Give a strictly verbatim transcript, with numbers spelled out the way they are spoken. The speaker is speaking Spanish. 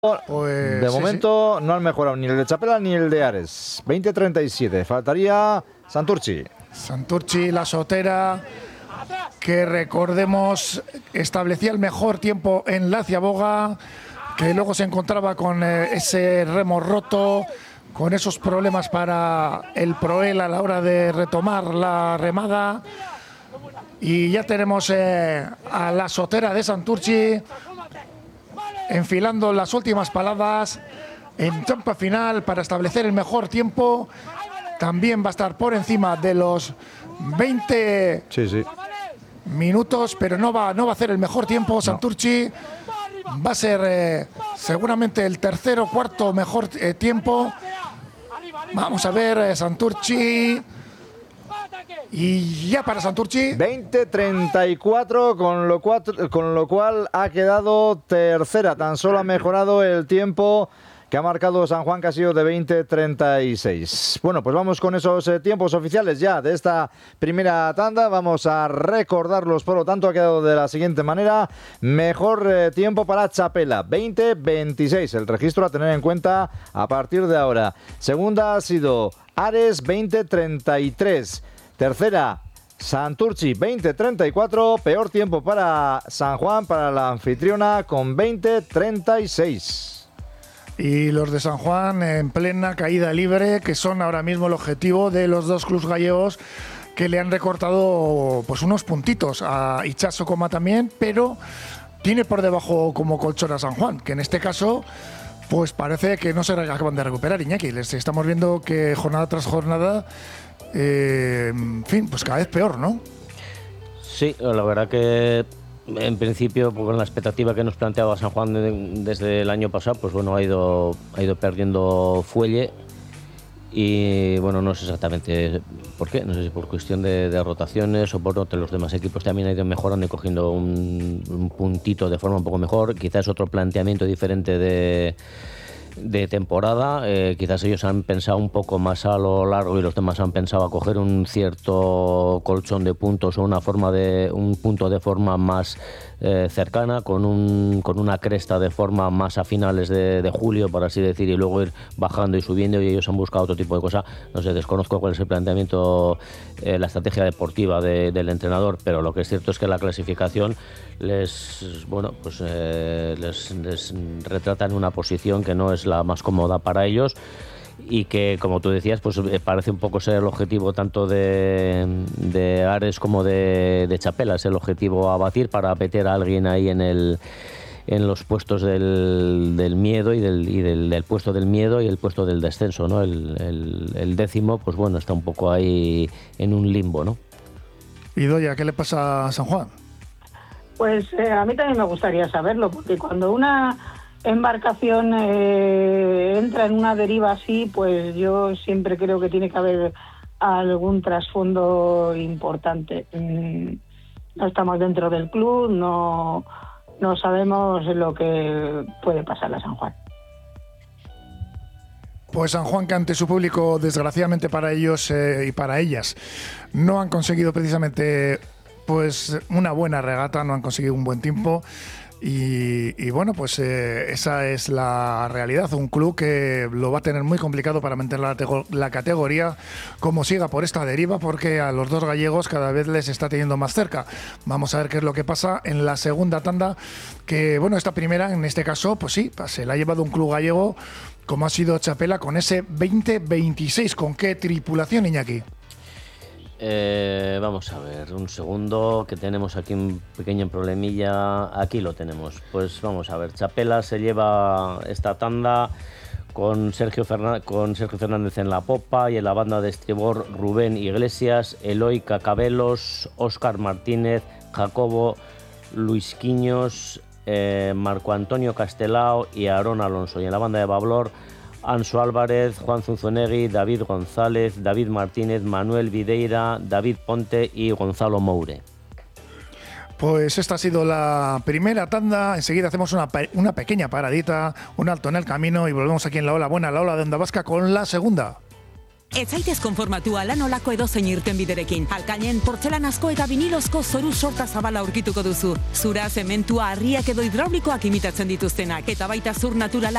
Pues, de sí, momento sí. No han mejorado ni el de Chapela ni el de Ares. veinte treinta y siete. Faltaría Santurchi. Santurchi, la Sotera, que recordemos establecía el mejor tiempo en la Ciaboga, que luego se encontraba con eh, ese remo roto, con esos problemas para el Proel a la hora de retomar la remada. Y ya tenemos eh, a la Sotera de Santurchi enfilando las últimas paladas en champa final para establecer el mejor tiempo. También va a estar por encima de los veinte sí, sí. minutos, pero no va, no va a hacer el mejor tiempo. Santurchi no. Va a ser eh, seguramente el tercer o cuarto mejor eh, tiempo. Vamos a ver, eh, Santurchi. Y ya para Santurchi. veinte treinta y cuatro, con lo, cuatro, con lo cual ha quedado tercera. Tan solo ha mejorado el tiempo que ha marcado San Juan, que ha sido de veinte treinta y seis. Bueno, pues vamos con esos eh, tiempos oficiales ya de esta primera tanda. Vamos a recordarlos, por lo tanto, ha quedado de la siguiente manera. Mejor eh, tiempo para Chapela, veinte veintiséis. El registro a tener en cuenta a partir de ahora. Segunda ha sido Ares, veinte treinta y tres. Tercera, Santurchi, veinte treinta y cuatro. Peor tiempo para San Juan, para la anfitriona, con veinte treinta y seis. Y los de San Juan en plena caída libre, que son ahora mismo el objetivo de los dos clubes gallegos, que le han recortado pues unos puntitos a Itxaso Coma también, pero tiene por debajo como colchón a San Juan, que en este caso pues parece que no se acaban de recuperar, Iñaki. Les estamos viendo que jornada tras jornada, eh, en fin, pues cada vez peor, ¿no? Sí, la verdad que en principio, pues, con la expectativa que nos planteaba San Juan de, desde el año pasado, pues bueno, ha ido, ha ido perdiendo fuelle. Y bueno, no sé exactamente por qué, no sé si por cuestión de, de rotaciones o por otro, los demás equipos también han ido mejorando y cogiendo un, un puntito de forma un poco mejor. Quizás otro planteamiento diferente de, de temporada, eh, quizás ellos han pensado un poco más a lo largo y los demás han pensado a coger un cierto colchón de puntos o una forma de un punto de forma más eh, cercana, con un con una cresta de forma más a finales de, de julio, por así decir, y luego ir bajando y subiendo, y ellos han buscado otro tipo de cosa. No sé, desconozco cuál es el planteamiento, eh, la estrategia deportiva de, del entrenador, pero lo que es cierto es que la clasificación les bueno pues eh, les, les retrata en una posición que no es la más cómoda para ellos, y que, como tú decías, pues parece un poco ser el objetivo tanto de, de Ares como de, de Chapela. Es el objetivo a batir para meter a alguien ahí en el en los puestos del, del miedo y, del, y del, del puesto del miedo y el puesto del descenso, ¿no? El, el, el décimo, pues bueno, está un poco ahí en un limbo, ¿no? Y Doya, ¿qué le pasa a San Juan? Pues eh, a mí también me gustaría saberlo, porque cuando una embarcación eh, entra en una deriva así, pues yo siempre creo que tiene que haber algún trasfondo importante. No estamos dentro del club, no, no sabemos lo que puede pasar a San Juan. Pues San Juan, que ante su público, desgraciadamente para ellos eh, y para ellas, no han conseguido precisamente pues una buena regata, no han conseguido un buen tiempo. Y, y bueno, pues eh, esa es la realidad. Un club que lo va a tener muy complicado para mantener la, tego- la categoría como siga por esta deriva, porque a los dos gallegos cada vez les está teniendo más cerca. Vamos a ver qué es lo que pasa en la segunda tanda, que bueno, esta primera, en este caso, pues sí, se la ha llevado un club gallego como ha sido Chapela, con ese veinte veintiséis. ¿Con qué tripulación, Iñaki? Eh, vamos a ver, un segundo, que tenemos aquí un pequeño problemilla. Aquí lo tenemos. Pues vamos a ver, Chapela se lleva esta tanda con Sergio Fernández, con Sergio Fernández en la popa, y en la banda de estribor Rubén Iglesias, Eloy Cacabelos, Óscar Martínez, Jacobo Luis Quiños, eh, Marco Antonio Castelao y Aarón Alonso. Y en la banda de Bablor, Anso Álvarez, Juan Zunzunegui, David González, David Martínez, Manuel Videira, David Ponte y Gonzalo Moure. Pues esta ha sido la primera tanda. Enseguida hacemos una, una pequeña paradita, un alto en el camino, y volvemos aquí en La Ola Buena, La Ola de Onda Vasca, con la segunda. Ez zaitez konformatu ala nolako edozein irtenbiderekin. Alkainen portzelanazko eta vinilozko zoru sorta zabala aurkituko duzu. Zura, zementua, harriak edo hidraulikoak imitatzen dituztenak. Eta baita zur naturala